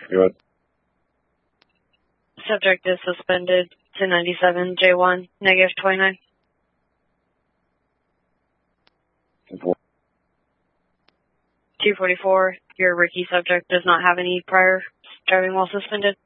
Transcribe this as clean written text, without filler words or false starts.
Go ahead. Subject is suspended to 97, J1, negative 29. 244, your Ricky subject does not have any prior driving while suspended.